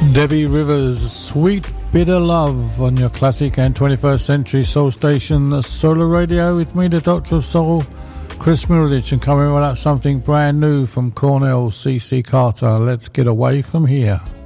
Debbie Rivers, Sweet Bitter Love on your classic and 21st century soul station Solar Radio with me, the Doctor of Soul, Chris Middleditch, and coming right up something brand new from Cornell, C.C. Carter. Let's get away from here.